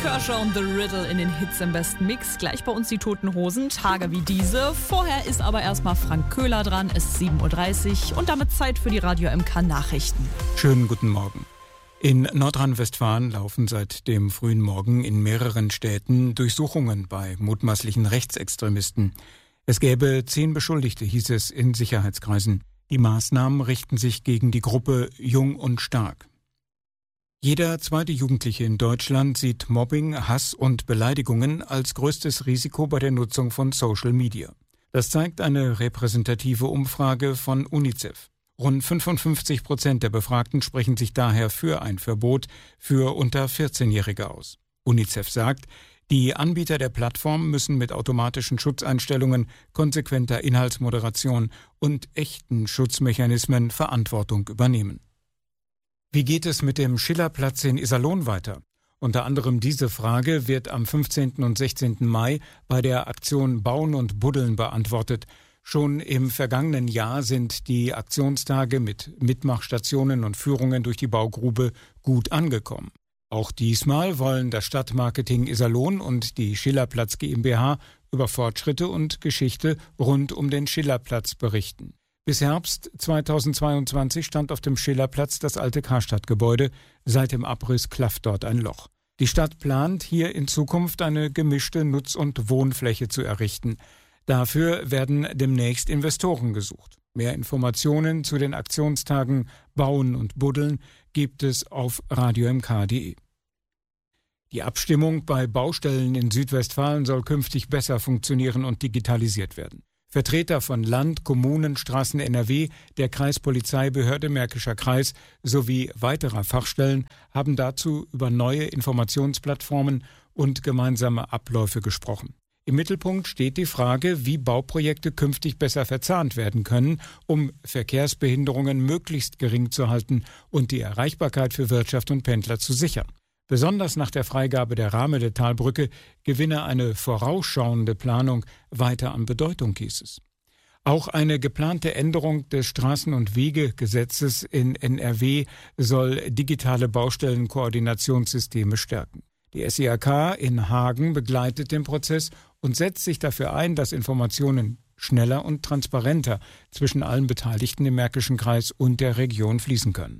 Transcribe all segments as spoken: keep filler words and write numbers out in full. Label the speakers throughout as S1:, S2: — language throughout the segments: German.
S1: Kershaw und The Riddle in den Hits im besten Mix. Gleich bei uns die Toten Hosen, Tage wie diese. Vorher ist aber erstmal Frank Köhler dran, es ist sieben Uhr dreißig und damit Zeit für die Radio M K Nachrichten.
S2: Schönen guten Morgen. In Nordrhein-Westfalen laufen seit dem frühen Morgen in mehreren Städten Durchsuchungen bei mutmaßlichen Rechtsextremisten. Es gäbe zehn Beschuldigte, hieß es in Sicherheitskreisen. Die Maßnahmen richten sich gegen die Gruppe Jung und Stark. Jeder zweite Jugendliche in Deutschland sieht Mobbing, Hass und Beleidigungen als größtes Risiko bei der Nutzung von Social Media. Das zeigt eine repräsentative Umfrage von UNICEF. Rund fünfundfünfzig Prozent der Befragten sprechen sich daher für ein Verbot für unter vierzehnjährige aus. UNICEF sagt, die Anbieter der Plattform müssen mit automatischen Schutzeinstellungen, konsequenter Inhaltsmoderation und echten Schutzmechanismen Verantwortung übernehmen. Wie geht es mit dem Schillerplatz in Iserlohn weiter? Unter anderem diese Frage wird am fünfzehnten und sechzehnten Mai bei der Aktion Bauen und Buddeln beantwortet. Schon im vergangenen Jahr sind die Aktionstage mit Mitmachstationen und Führungen durch die Baugrube gut angekommen. Auch diesmal wollen das Stadtmarketing Iserlohn und die Schillerplatz GmbH über Fortschritte und Geschichte rund um den Schillerplatz berichten. Bis Herbst zweitausendzweiundzwanzig stand auf dem Schillerplatz das alte Karstadtgebäude. Seit dem Abriss klafft dort ein Loch. Die Stadt plant, hier in Zukunft eine gemischte Nutz- und Wohnfläche zu errichten. Dafür werden demnächst Investoren gesucht. Mehr Informationen zu den Aktionstagen Bauen und Buddeln gibt es auf radio m k punkt d e. Die Abstimmung bei Baustellen in Südwestfalen soll künftig besser funktionieren und digitalisiert werden. Vertreter von Land, Kommunen, Straßen N R W, der Kreispolizeibehörde Märkischer Kreis sowie weiterer Fachstellen haben dazu über neue Informationsplattformen und gemeinsame Abläufe gesprochen. Im Mittelpunkt steht die Frage, wie Bauprojekte künftig besser verzahnt werden können, um Verkehrsbehinderungen möglichst gering zu halten und die Erreichbarkeit für Wirtschaft und Pendler zu sichern. Besonders nach der Freigabe der Rahmede-Talbrücke gewinne eine vorausschauende Planung weiter an Bedeutung, hieß es. Auch eine geplante Änderung des Straßen- und Wegegesetzes in N R W soll digitale Baustellenkoordinationssysteme stärken. Die S I A K in Hagen begleitet den Prozess und setzt sich dafür ein, dass Informationen schneller und transparenter zwischen allen Beteiligten im Märkischen Kreis und der Region fließen können.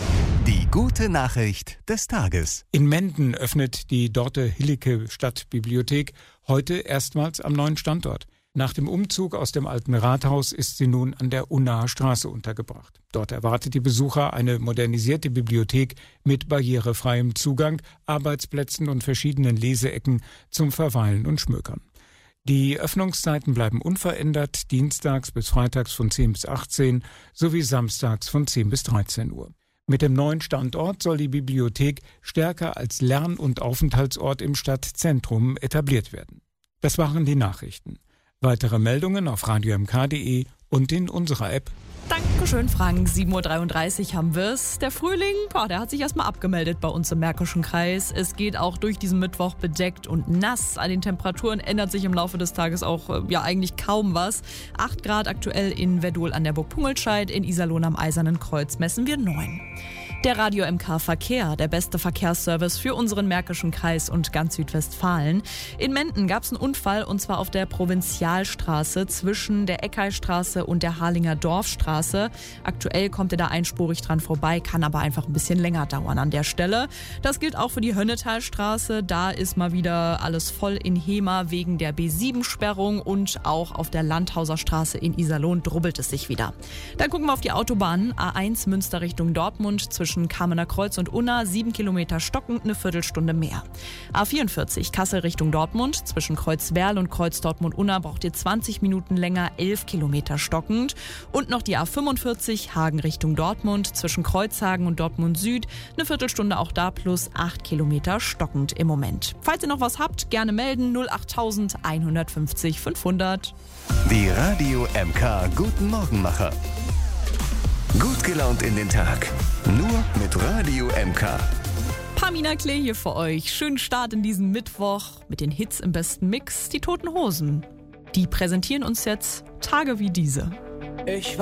S3: Die gute Nachricht des Tages.
S2: In Menden öffnet die Dorte-Hillicke Stadtbibliothek heute erstmals am neuen Standort. Nach dem Umzug aus dem alten Rathaus ist sie nun an der Unnaher Straße untergebracht. Dort erwartet die Besucher eine modernisierte Bibliothek mit barrierefreiem Zugang, Arbeitsplätzen und verschiedenen Leseecken zum Verweilen und Schmökern. Die Öffnungszeiten bleiben unverändert, dienstags bis freitags von zehn bis achtzehn sowie samstags von zehn bis dreizehn Uhr. Mit dem neuen Standort soll die Bibliothek stärker als Lern- und Aufenthaltsort im Stadtzentrum etabliert werden. Das waren die Nachrichten. Weitere Meldungen auf radio m k punkt d e und in unserer App.
S1: Dankeschön, Frank. sieben Uhr dreiunddreißig haben wir es. Der Frühling, boah, der hat sich erstmal abgemeldet bei uns im Märkischen Kreis. Es geht auch durch diesen Mittwoch bedeckt und nass. An den Temperaturen ändert sich im Laufe des Tages auch äh, ja eigentlich kaum was. acht Grad aktuell in Verdol an der Burg Pungelscheid, in Iserlohn am Eisernen Kreuz messen wir neun. Der Radio M K Verkehr, der beste Verkehrsservice für unseren Märkischen Kreis und ganz Südwestfalen. In Menden gab es einen Unfall und zwar auf der Provinzialstraße zwischen der Eckeistraße und der Harlinger Dorfstraße. Aktuell kommt er da einspurig dran vorbei, kann aber einfach ein bisschen länger dauern an der Stelle. Das gilt auch für die Hönnetalstraße. Da ist mal wieder alles voll in Hemer wegen der B sieben Sperrung und auch auf der Landhauser Straße in Iserlohn drubbelt es sich wieder. Dann gucken wir auf die Autobahnen. A eins Münster Richtung Dortmund zwischen Kamener Kreuz und Unna, sieben Kilometer stockend, eine Viertelstunde mehr. A vierundvierzig Kassel Richtung Dortmund, zwischen Kreuzwerl und Kreuz Dortmund-Unna braucht ihr zwanzig Minuten länger, elf Kilometer stockend. Und noch die A fünfundvierzig Hagen Richtung Dortmund, zwischen Kreuzhagen und Dortmund Süd, eine Viertelstunde auch da plus acht Kilometer stockend im Moment. Falls ihr noch was habt, gerne melden, null acht eins fünf null fünfhundert.
S3: Die Radio M K Guten Morgenmacher. Gut gelaunt in den Tag. Nur mit Radio M K.
S1: Pamina Klee hier für euch. Schönen Start in diesen Mittwoch mit den Hits im besten Mix. Die Toten Hosen. Die präsentieren uns jetzt Tage wie diese.
S4: Ich